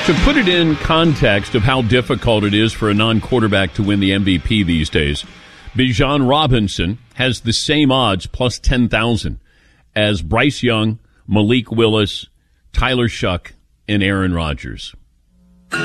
To put it in context of how difficult it is for a non-quarterback to win the MVP these days, Bijan Robinson has the same odds, plus 10,000, as Bryce Young, Malik Willis, Tyler Shuck, and Aaron Rodgers.